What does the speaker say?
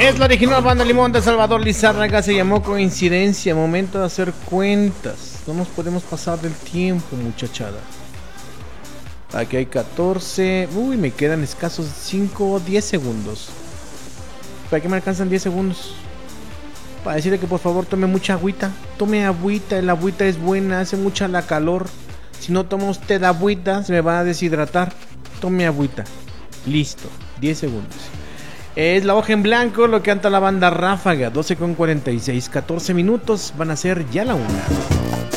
Es la original banda Limón de Salvador Lizárraga. Se llamó Coincidencia. Momento de hacer cuentas. No nos podemos pasar del tiempo, muchachada. Aquí hay 14. Uy, me quedan escasos 5 o 10 segundos. ¿Para qué me alcanzan 10 segundos? Para decirle que por favor tome mucha agüita. Tome agüita, el agüita es buena, hace mucha la calor. Si no toma usted agüita, se me va a deshidratar. Tome agüita. Listo, 10 segundos. Es La Hoja en Blanco, lo que canta la banda Ráfaga. 12:46, 14 minutos, van a ser ya la 1.